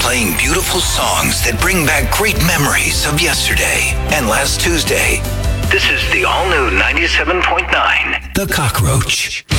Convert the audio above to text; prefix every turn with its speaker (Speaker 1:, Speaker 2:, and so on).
Speaker 1: playing beautiful songs that bring back great memories of yesterday and last Tuesday. This is the all-new 97.9, The Cockroach.